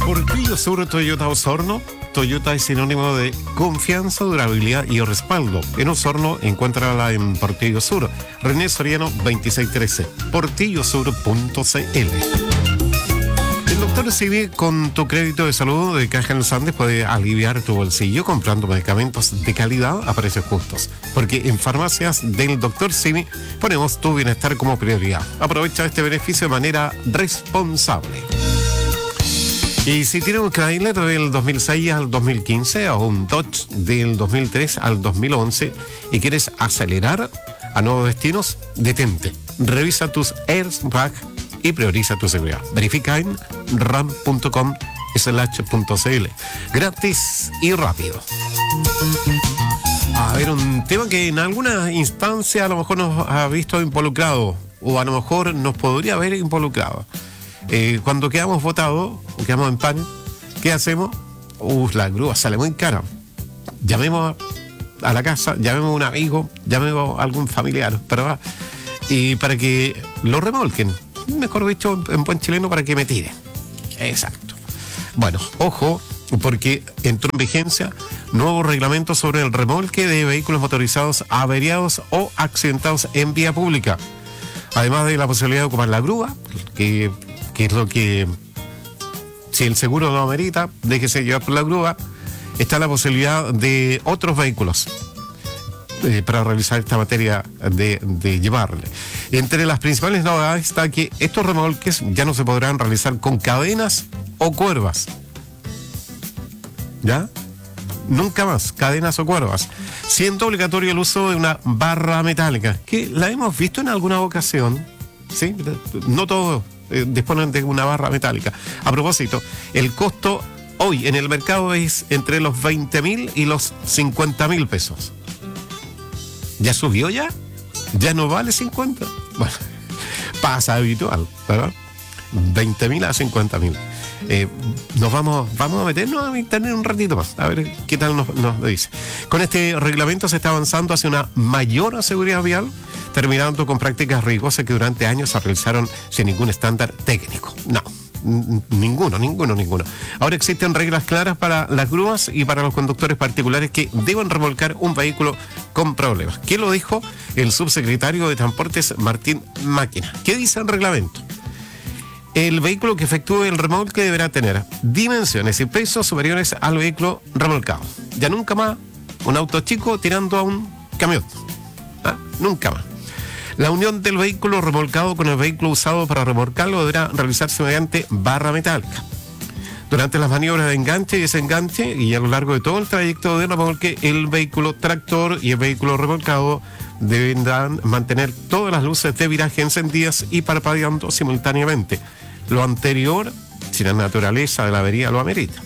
Portillo Sur Toyota Osorno. Toyota es sinónimo de confianza, durabilidad y respaldo. En Osorno, encuéntrala en Portillo Sur. René Soriano 2613. portillosur.cl. El doctor Sibi, con tu crédito de salud de Caja en los Andes, puede aliviar tu bolsillo comprando medicamentos de calidad a precios justos. Porque en farmacias del doctor Sibi ponemos tu bienestar como prioridad. Aprovecha este beneficio de manera responsable. Y si tienes un Chrysler del 2006 al 2015 o un Dodge del 2003 al 2011 y quieres acelerar a nuevos destinos, detente. Revisa tus airbags y prioriza tu seguridad. Verifica en ram.com/.cl. Gratis y rápido. A ver, un tema que en alguna instancia a lo mejor nos ha visto involucrado o a lo mejor nos podría haber involucrado. Cuando quedamos votados o quedamos en pan, ¿qué hacemos? La grúa sale muy cara. Llamemos a la casa, llamemos a un amigo, llamemos a algún familiar y para que lo remolquen. Mejor dicho, en buen chileno, para que me tire. Exacto. Bueno, ojo, porque entró en vigencia nuevo reglamento sobre el remolque de vehículos motorizados averiados o accidentados en vía pública. Además de la posibilidad de ocupar la grúa, que es lo que, si el seguro no amerita, déjese llevar por la grúa, está la posibilidad de otros vehículos para realizar esta materia de llevarle. Entre las principales novedades está que estos remolques ya no se podrán realizar con cadenas o cuervas. ¿Ya? Nunca más, cadenas o cuervas. Siendo obligatorio el uso de una barra metálica, que la hemos visto en alguna ocasión, ¿sí? No todos disponen de una barra metálica. A propósito, el costo hoy en el mercado es entre los 20.000 y los 50.000 pesos. ¿Ya subió ya? ¿Ya no vale 50? Bueno, pasa habitual, ¿verdad? 20.000 a 50.000. Nos vamos a meternos a internet un ratito más, a ver qué tal nos dice. Con este reglamento se está avanzando hacia una mayor seguridad vial, terminando con prácticas riesgosas que durante años se realizaron sin ningún estándar técnico. No, ninguno. Ahora existen reglas claras para las grúas y para los conductores particulares que deben remolcar un vehículo con problemas. ¿Qué lo dijo el subsecretario de Transportes, Martín Máquina? ¿Qué dice el reglamento? El vehículo que efectúe el remolque deberá tener dimensiones y pesos superiores al vehículo remolcado. Ya nunca más un auto chico tirando a un camión. Nunca más. La unión del vehículo remolcado con el vehículo usado para remolcarlo deberá realizarse mediante barra metálica. Durante las maniobras de enganche y desenganche y a lo largo de todo el trayecto de remolque, el vehículo tractor y el vehículo remolcado deberán mantener todas las luces de viraje encendidas y parpadeando simultáneamente. Lo anterior, si la naturaleza de la avería lo amerita.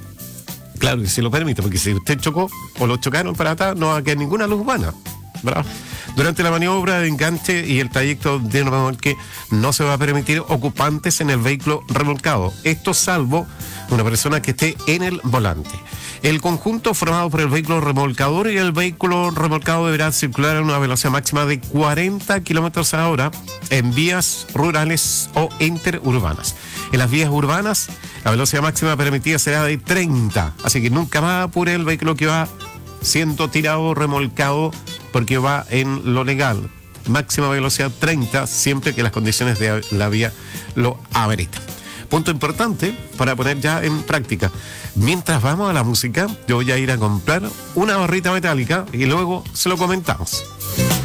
Claro que si lo permite, porque si usted chocó o lo chocaron para atrás, no va a quedar ninguna luz humana, ¿verdad? Durante la maniobra de enganche y el trayecto de remolque no se va a permitir ocupantes en el vehículo remolcado. Esto salvo una persona que esté en el volante. El conjunto formado por el vehículo remolcador y el vehículo remolcado deberá circular a una velocidad máxima de 40 kilómetros a hora en vías rurales o interurbanas. En las vías urbanas, la velocidad máxima permitida será de 30. Así que nunca más apure el vehículo que va siendo tirado, remolcado, porque va en lo legal. Máxima velocidad 30, siempre que las condiciones de la vía lo ameritan. Punto importante para poner ya en práctica. Mientras vamos a la música, yo voy a ir a comprar una barrita metálica y luego se lo comentamos.